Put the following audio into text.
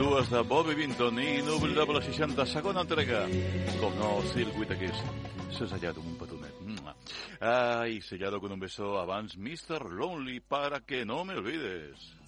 dues de Bobby Vinton i inoblidable 62ª entrega. Com no, Circuit Kiss. Sellado con un petonet. Ay, sellado con un beso. Avance Mr. Lonely para que no me olvides.